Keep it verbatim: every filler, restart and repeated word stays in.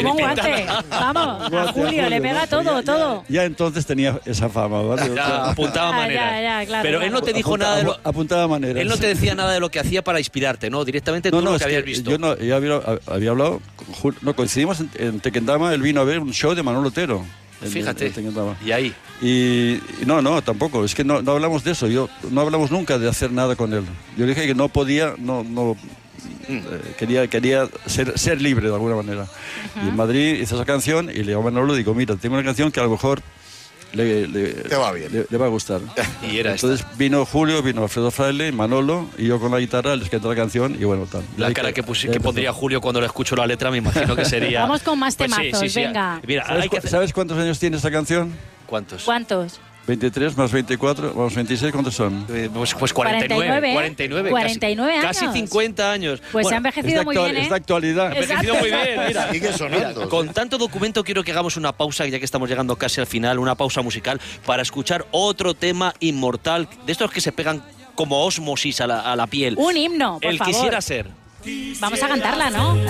Como un guante. Vamos, a Julio le pega todo, todo. Ya entonces tenía esa fama, ¿vale? Ya, apuntaba Ah, maneras. ya, ya, claro, Pero claro. él no te dijo Apunta- nada de lo... Apuntaba maneras. Él no te decía nada de lo que hacía para inspirarte, ¿no? Directamente No, tú no, lo es que habías que visto. yo no, ya había, había hablado, con Jul- no, coincidimos en, en Tequendama, él vino a ver un show de Manolo Otero. en- Fíjate. en Tequendama. Y ahí. Y, y no, no, tampoco, es que no, no hablamos de eso, yo no hablamos nunca de hacer nada con él. Yo dije que no podía, no, no eh, quería, quería ser, ser libre de alguna manera. Y en Madrid hice esa canción y le digo a Manolo, digo, mira, tengo una canción que a lo mejor le, le- Te va bien. le- le va a gustar. Y era esta. Entonces vino Julio, vino Alfredo Fraile, Manolo y yo con la guitarra les canté la canción y bueno, tal. La Ahí cara que, pusi- ya que empezó. pondría Julio cuando le escucho la letra, me imagino que sería... Vamos con más Pues sí, temazos, sí, sí. venga. Mira, ¿Sabes, hay que cu- hacer... ¿Sabes cuántos años tiene esta canción? ¿Cuántos? ¿Cuántos? veintitrés más veinticuatro, más veintiséis, ¿cuántos son? Eh, Pues, pues cuarenta y nueve. cuarenta y nueve, ¿eh? cuarenta y nueve. cuarenta y nueve casi, años. Casi cincuenta años. Pues se ha Bueno, envejecido es de muy actual- bien, ¿eh? es de actualidad. ha envejecido muy bien, mira. Sigue sonando. Con tanto documento quiero que hagamos una pausa, ya que estamos llegando casi al final, una pausa musical, para escuchar otro tema inmortal, de estos que se pegan como ósmosis a la, a la piel. Un himno, por El favor. Quisiera Ser. Vamos a cantarla, ¿no?